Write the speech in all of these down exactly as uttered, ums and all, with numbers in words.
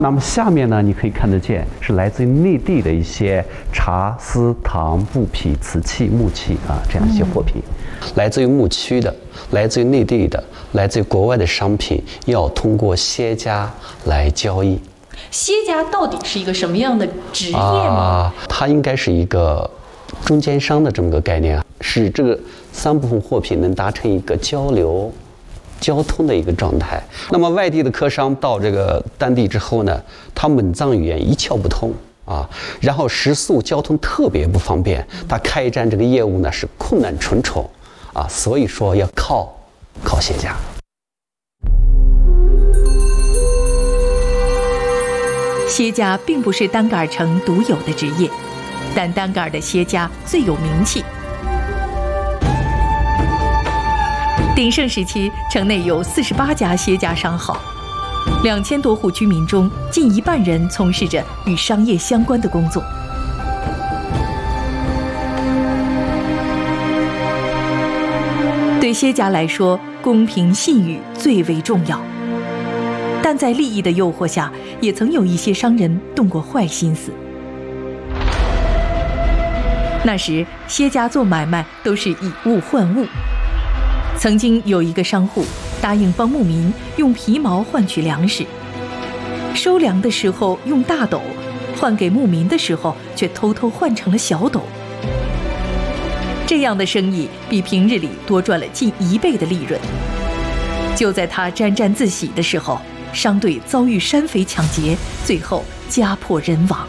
那么下面呢，你可以看得见是来自于内地的一些茶、丝、糖、布匹、瓷器、木器啊这样一些货品，嗯、来自于牧区的，来自于内地的，来自于国外的商品，要通过歇家来交易。 歇家到底是一个什么样的职业吗？ 啊，它应该是一个中间商的这么个概念啊，使这个三部分货品能达成一个交流。交通的一个状态。那么外地的客商到这个当地之后呢，他蒙藏语言一窍不通啊，然后食宿交通特别不方便，他开展这个业务呢是困难重重啊，所以说要靠靠歇家。 歇家并不是丹格尔城独有的职业，但丹格尔的歇家最有名气。鼎盛时期，城内有四十八家歇家商号，两千多户居民中，近一半人从事着与商业相关的工作。对歇家来说，公平信誉最为重要，但在利益的诱惑下，也曾有一些商人动过坏心思。那时，歇家做买卖都是以物换物。曾经有一个商户答应帮牧民用皮毛换取粮食，收粮的时候用大斗，换给牧民的时候却偷偷换成了小斗。这样的生意比平日里多赚了近一倍的利润。就在他沾沾自喜的时候，商队遭遇山匪抢劫，最后家破人亡。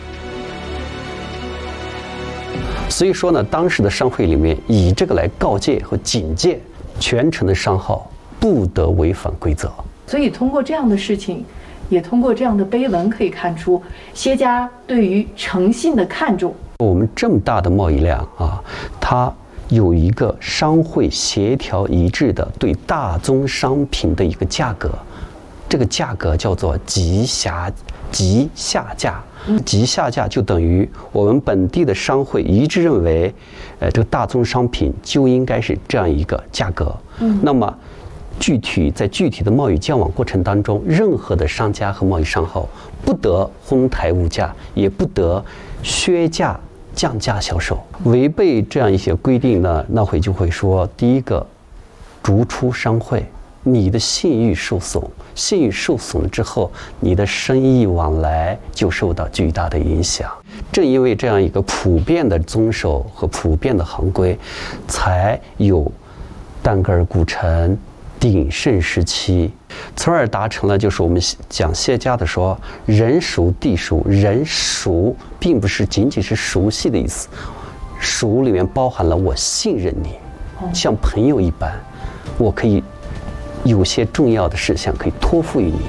所以说呢，当时的商会里面以这个来告诫和警戒全城的商号不得违反规则。 所以通过这样的事情，也通过这样的碑文可以看出歇家对于诚信的看重。 我们这么大的贸易量啊，它有一个商会协调一致的对大宗商品的一个价格，这个价格叫做即下即下价。即下价就等于我们本地的商会一致认为，呃，这个大宗商品就应该是这样一个价格。嗯，那么具体在具体的贸易交往过程当中，任何的商家和贸易商号不得哄抬物价，也不得削价降价销售。违背这样一些规定呢，那会就会说，第一个，逐出商会，你的信誉受损。信誉受损之后，你的生意往来就受到巨大的影响。正因为这样一个普遍的遵守和普遍的行规，才有丹格尔古城鼎盛时期，从而达成了就是我们讲歇家的说，人熟地熟。人熟并不是仅仅是熟悉的意思，熟里面包含了我信任你，像朋友一般，我可以有些重要的事项可以托付于你。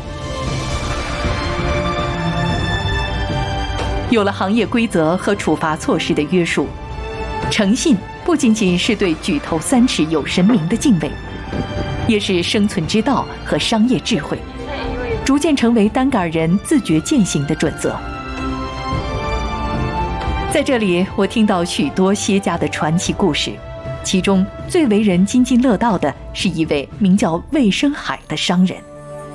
有了行业规则和处罚措施的约束，诚信不仅仅是对举头三尺有神明的敬畏，也是生存之道和商业智慧，逐渐成为丹格尔人自觉践行的准则。在这里，我听到许多歇家的传奇故事，其中最为人津津乐道的是一位名叫魏生海的商人。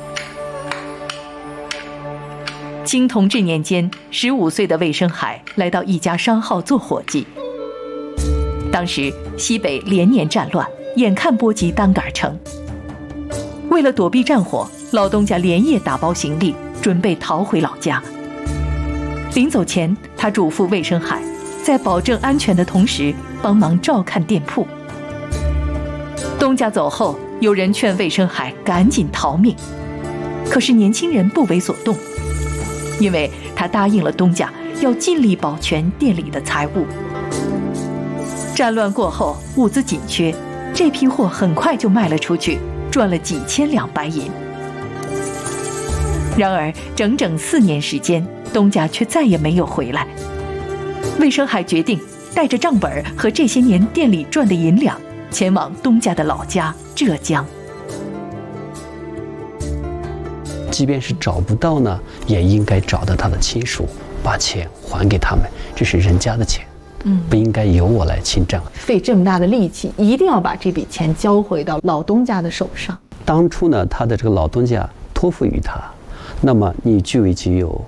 清同治年间，十五岁的魏生海来到一家商号做伙计。当时西北连年战乱，眼看波及丹格尔城。为了躲避战火，老东家连夜打包行李，准备逃回老家。临走前，他嘱咐魏生海，在保证安全的同时，帮忙照看店铺。东家走后，有人劝魏生海赶紧逃命，可是年轻人不为所动，因为他答应了东家要尽力保全店里的财物。战乱过后，物资紧缺，这批货很快就卖了出去，赚了几千两白银。然而整整四年时间，东家却再也没有回来。魏生海决定带着账本和这些年店里赚的银两，前往东家的老家浙江。 即便是找不到呢，也应该找到他的亲属，把钱还给他们，这是人家的钱，嗯，不应该由我来侵占。 费这么大的力气，一定要把这笔钱交回到老东家的手上。 当初呢，他的这个老东家托付于他， 那么你据为己有，